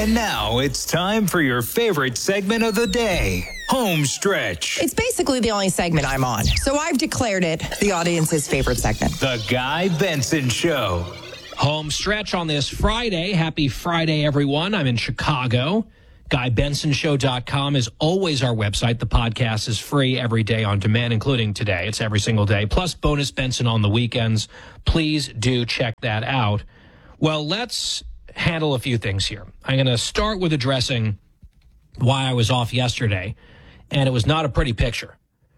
And now it's time for your favorite segment of the day, Home Stretch. It's basically the only segment I'm on, so I've declared it the audience's favorite segment. The Guy Benson Show. Home Stretch on this Friday. Happy Friday, everyone. I'm in Chicago. GuyBensonShow.com is always our website. The podcast is free every day on demand, including today. It's every single day, plus bonus Benson on the weekends. Please do check that out. Well, let's handle a few things here. I'm going to start with addressing why I was off yesterday, and it was not a pretty picture.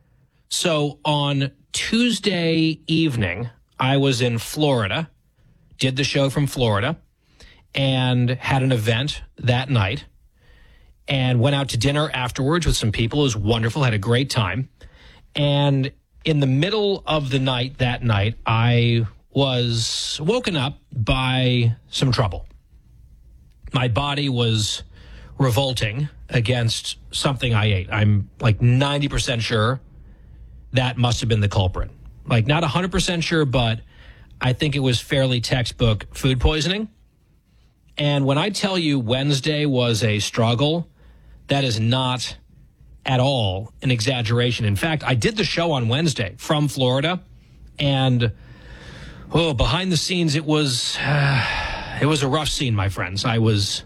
So on Tuesday evening, I was in Florida, did the show from Florida, and had an event that night, and went out to dinner afterwards with some people. It was wonderful, had a great time. And in the middle of the night that night, I was woken up by some trouble. My body was revolting against something I ate. I'm like 90% sure that must have been the culprit. Like not 100% sure, but I think it was fairly textbook food poisoning. And when I tell you Wednesday was a struggle, that is not at all an exaggeration. In fact, I did the show on Wednesday from Florida, and behind the scenes, it was a rough scene, my friends. I was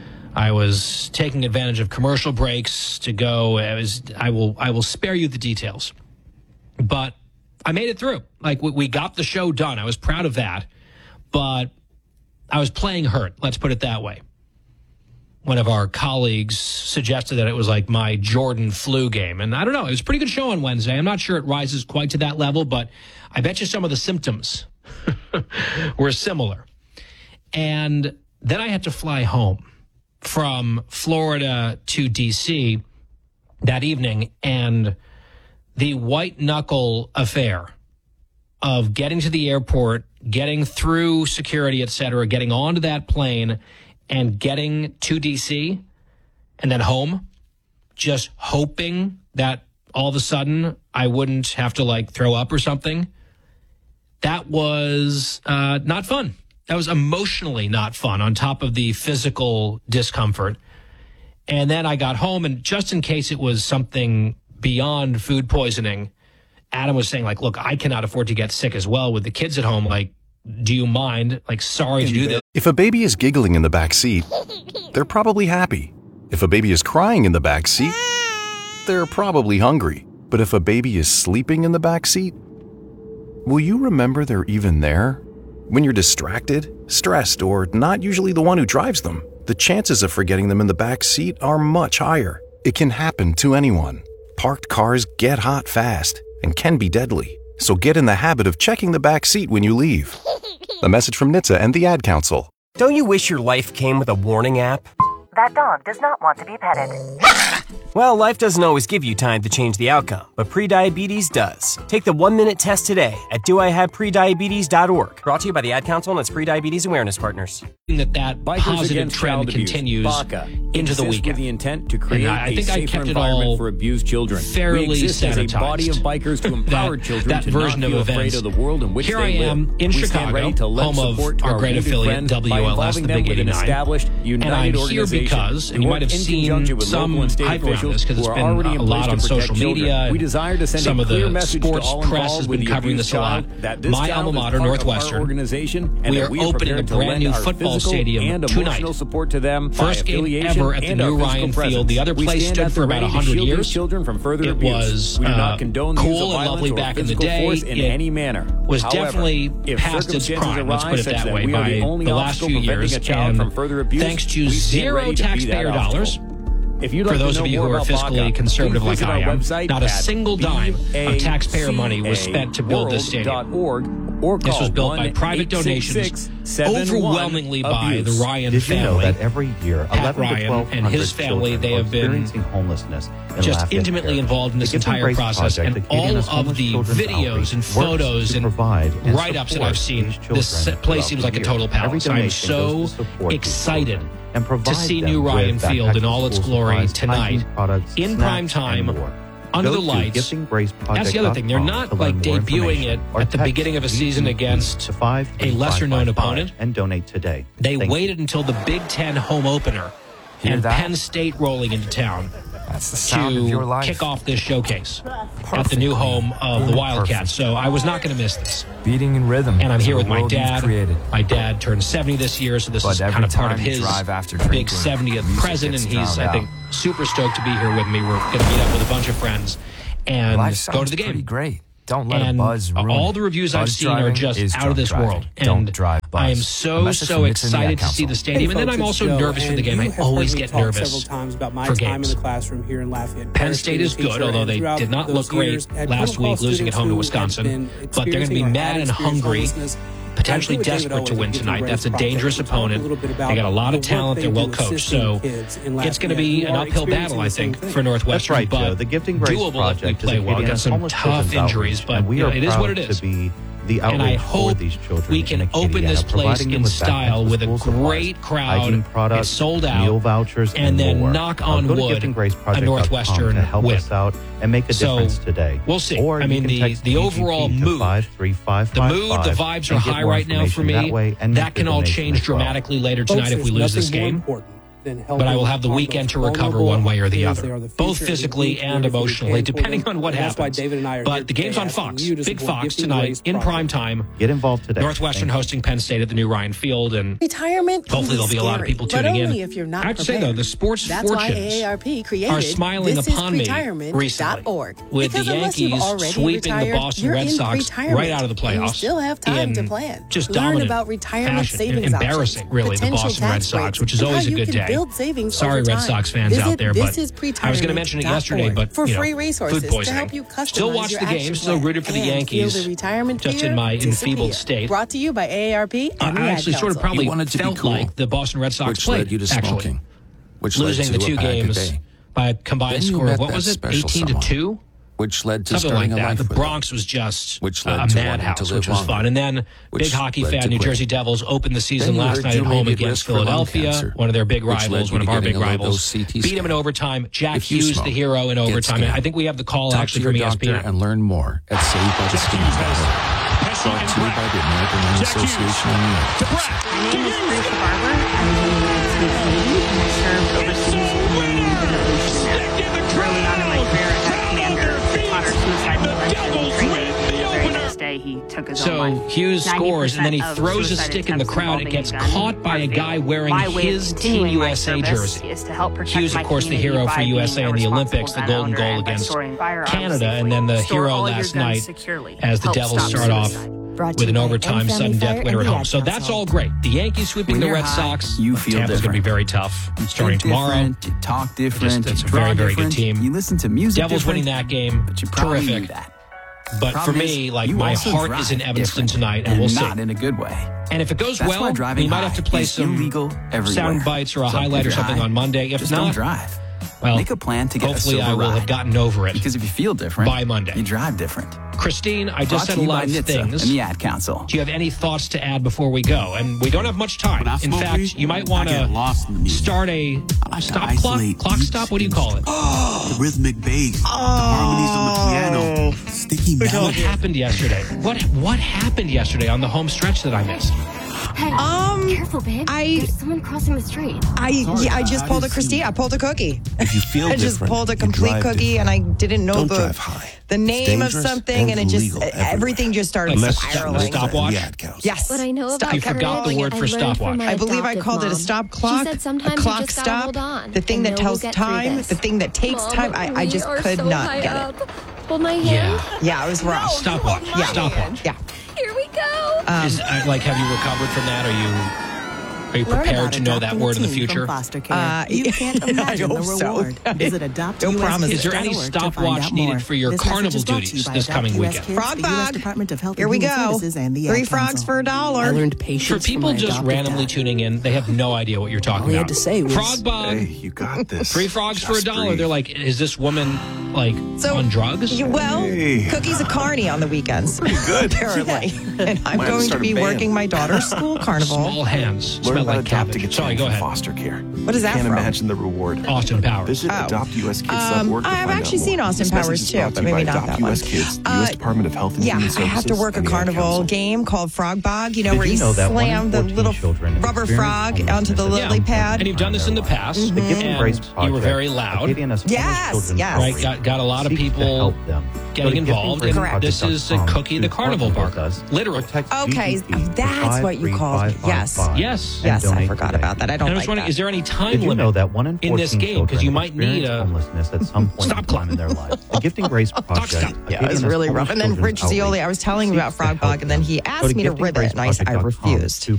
taking advantage of commercial breaks to go. I will spare you the details, but I made it through. Like we got the show done. I was proud of that, but I was playing hurt. Let's put it that way. One of our colleagues suggested that it was like my Jordan flu game. And I don't know, it was a pretty good show on Wednesday. I'm not sure it rises quite to that level, but I bet you some of the symptoms were similar. And then I had to fly home from Florida to D.C. that evening, and the white-knuckle affair of getting to the airport, getting through security, et cetera, getting onto that plane, and getting to D.C. and then home, just hoping that all of a sudden I wouldn't have to, like, throw up or something, that was not fun. That was emotionally not fun on top of the physical discomfort. And then I got home, and just in case it was something beyond food poisoning, Adam was saying, like, look, I cannot afford to get sick as well with the kids at home. Like, do you mind? Like, sorry to do this. If a baby is giggling in the back seat, they're probably happy. If a baby is crying in the back seat, they're probably hungry. But if a baby is sleeping in the back seat, will you remember they're even there? When you're distracted, stressed, or not usually the one who drives them, the chances of forgetting them in the back seat are much higher. It can happen to anyone. Parked cars get hot fast and can be deadly. So get in the habit of checking the back seat when you leave. A message from NHTSA and the Ad Council. Don't you wish your life came with a warning app? That dog does not want to be petted. Well, life doesn't always give you time to change the outcome, but prediabetes does. Take the 1-minute test today at doihaveprediabetes.org. Brought to you by the Ad Council and its prediabetes awareness partners. That positive trend continues into the weekend. With the intent to create I think a I safer kept it environment all for abused children. fairly we exist as a sanitized. body of bikers to empower children that to version not of feel afraid events. of the world in which Here they I am live. in We stand Chicago, ready to lend home of support to our great wounded affiliate friends by WLS, involving the them Big with an 89. established, And I'm united here organization because, and you might have in seen conjunction with some local and state hype around officials this because it's who are been already in a lot place on to protect social children. media. We desire to send some a of clear the message to sports all press involved has with been the covering abused this a lot. child that this My child alma is mater, part of our Northwestern, organization, and we that are we are opening a prepared to brand lend new our football physical stadium and tonight. emotional support to them First by game affiliation ever at the and new our Ryan physical Field. presence. The other We place stand stood at for the about ready to 100 shield these years. children from further It abuse. was We do not condone the use cool of and violence lovely or back in the physical day. force in It any manner. was However, definitely if past its circumstances prime, let's put it arise that such way, we are by the only the last obstacle few preventing years. a child And from further abuse, thanks to we stand zero ready to be that taxpayer dollars, obstacle. If you'd for like those to of know you who more are about fiscally BACA, conservative please like visit I our am, website not a at single dime of taxpayer money was spent to build this stadium. Or This was built by private donations, overwhelmingly by the Ryan Did you know family. that every year, Pat 11 to Ryan 1200 and his family, children they are have been experiencing homelessness in just Lafayette intimately area. involved in this The Give entire Grace process, Project, and Acadiana's all of Homeless the Children's videos Outreach, and works photos to and provide and write-ups that support I've seen, these children this place throughout seems the like a year. total Every palace. I'm donation so goes to support these excited children and to provide see them new with Ryan backpacks, Field in all its school glory supplies, tonight hygiene products, in snacks, prime time and more. Under Go the to Lights. That's the other thing. They're not like debuting it at the beginning of a season against a lesser-known opponent. And donate today. They waited until the Big Ten home opener and Penn State rolling into town That's the sound of your to life. kick off this showcase at the new home of the Wildcats. So I was not going to miss this. Beating in rhythm. And I'm here with the my world you've dad. created. My dad turned 70 this year, so this But is every kind of part of time you his drive after big drinking, 70th music present, and gets he's, drowned I think, super stoked to be here with me. We're going to meet up with a bunch of friends and Life go to sounds the game. pretty great. Don't let a And buzz ruin all it. the reviews I've Buzz seen are driving just is out of drunk this driving. world. Don't And drive buzz. I am A so message from Nixon and the excited Ad to see Council. the stadium. And then I'm also nervous for the game. I always get nervous for games. Penn State is good, although they did not look great last week, losing at home to Wisconsin. But they're going to be mad and hungry, potentially desperate to win tonight. That's a dangerous opponent. They got a lot of talent. They're well coached. So it's going to be an uphill battle, I think, for Northwestern. That's right, but Joe. The Gifting Grace doable if we Project play is well. Got some homeless tough children's injuries, outreach, but and we are it is proud what it is. to be the And I outreach for hope these children we in can Acadiana, open this place providing them in with style backpacks, with a school supplies, great crowd. hygiene products, It's sold out. meal vouchers, And then more. knock on Go to wood, giftinggraceproject.com a Northwestern to help win. us out and make a So, difference today. we'll see. Or I you mean, can text the overall PGP to mood, 53555 the mood, the vibes are and get high more right now for information me. that way and make That the can all donation change as well. dramatically later tonight if we lose this game. But I will have the weekend to recover one way or the other, both physically and emotionally, depending on what happens. But the game's on Fox, Big Fox, tonight in prime time. Get involved today. Northwestern hosting Penn State at the new Ryan Field, and retirement. hopefully there'll be a lot of people tuning in. If you're not I have to say, though, the sports That's why fortunes AARP created are smiling upon me recently, with the Yankees sweeping the Boston Red Sox right out of the playoffs. You still have time in to plan. just Learn dominant about retirement fashion. savings Embarrassing, options, really, the potential Boston Red tax Sox, breaks, which is and always how a you good can day. build savings Sorry, over Red time. Sox fans out there, but I was going to mention it yesterday, but for you know, free resources food to poisoning. help you customize Still watch your the game, action still plan rooted for the and Yankees, feel the retirement just fear in my enfeebled disappear. state. Brought to you by AARP and the I Ad actually sort of Council. probably You wanted to be felt cool, like the Boston Red Sox which played, led you to actually. smoking, which led Losing to the a two pack a games day. by a combined Then you score of, met what that was it, special 18-2? which led to Something like starting a that. life The with Bronx was just which a led to wanting madhouse, to which live was fun. longer, And then, which big hockey led fan, to New quitting. Jersey Devils opened the season Then you last heard night you at may home be at against risk for lung Philadelphia, cancer, one of their big which led rivals, you one to of our getting big a rivals. low-dose CT Beat him in scan. overtime. Jack If you Hughes, smoke, the hero in get overtime. scanned. I think we have the call Talk actually to from your doctor ESPN. and learn more at SaveBudgetScans.org. Brought to you by the American Lung Association and the Ad Council. My name is Teresa Barber. I was in the United States Navy, and I served overseas in the Middle East and Africa. Early on in my career, I had a commander who taught our suicide prevention training. The very next day, he took his own life. So Hughes scores, and then he 90% of throws a suicide stick in the attempts crowd. It involving gets a gun caught by a are guy fatal. wearing My way of his Team continuing my USA service jersey. is to help protect Hughes, my of course, the community hero for by USA being in the a Olympics, the responsible golden gun goal owner and by against storing firearms Canada, safely. and then the Store hero all your last guns night securely. as the Help Devils stop start off suicide. with an overtime sudden death winner at home. So that's all great. The Yankees sweeping When the you're Red high, Sox. you feel Tampa's going to be different. very tough You starting think tomorrow. different, you talk different. It's you a very, draw very good different, team. You listen to music Devils different, winning that game, but you probably knew terrific. that. But for Problem me, is, like, you my also heart drive is in Evanston different, tonight, and we'll see. not in a good way. And if it goes That's well, why driving we might high have to play is some illegal everywhere. sound bites or a So if highlight or you're something high, on Monday. If just not, don't drive. well, Make a plan to get hopefully a silver I will ride. have gotten over it. Because if you feel different by Monday, you drive different. Christine, I just Brought said to a you lot by of NHTSA things. and the Ad Council. Do you have any thoughts to add before we go? And we don't have much time. In fact, you might want to start a stop clock, stop. What do you call it? The rhythmic bass, the harmonies on the piano, sticky What melody. happened yesterday? What happened yesterday on the home stretch that I missed? Hey, careful, babe. There's someone crossing the street. I just pulled a Christine. I pulled a cookie. If you feel I just different, pulled a you complete drive cookie, and I didn't know Don't drive the high. name of dangerous something, and it and just illegal everywhere. everything just started Less spiraling. stopwatch? The Ad Council. Yes. What I know about You forgot the courage, word I for learned stopwatch. from my I believe I adoptive called it a mom. stop clock, She said sometimes a you clock just gotta stop, hold on, the thing and that know tells we'll get through time, this. the thing that takes Mom, time. I we just are could so not high get up. it. Hold my hand. Yeah, it was rough. Stopwatch. Yeah. Stopwatch. Yeah. Here we go. Have you recovered from that? Are you Learn prepared about to know that adopting word a in the teen future? From foster care. You can't imagine I the hope so. reward. Visit Don't promise. Is there any stopwatch needed for your carnival duties this coming weekend? Frog bug. Here we go. 3 frogs for $1. I learned patience For people from my just adopted randomly dad. tuning in, they have no idea what you're talking All he about. had to say was, Frog bug. Hey, you got this. 3 frogs for Just $1. breathe. They're like, is this woman like So, on drugs? Well, Hey. Cookie's a carny on the weekends. Pretty good. Apparently. And I'm Might have going to started be band. working my daughter's school carnival. Small hands. Learn about like adopting a cabbage. Sorry, child go from ahead. foster care. What is that Can't from? imagine the reward. Austin Powers. Visit adoptuskids.org. I've actually seen Austin Powers too, but maybe not that one. US Kids, the U.S. Department of Health and Yeah, Human I Services. have to work a and the Ad carnival Council. game called Frog Bog, Did where you you know that one in slam the 14 little children rubber experience frog onto the homelessness lily pad. And you've done this in the past. The Give and Grace And Project, you were very loud. Acadia and Espanol Yes, Children's yes. Right, got a lot of seeks to people help them. getting Go to involved. And this is a givinggraceproject.com Cookie the to Carnival partner with Barker. us. Literally. Protect Okay, GDP that's what you called it. Yes. 53555 Yes. and Yes, I donate forgot today. about that. I don't And I was like wondering, that. is there any time Did you limit know that 1 in 14 in this game? Because you might need experience a... homelessness at some point Stop in clock. time in their life. The Gifting Grace Project. Stop. Yeah, it was really rough. And then Rich Zioli, I was telling him about Frog Bog, and then he asked me to rib it, and I refused.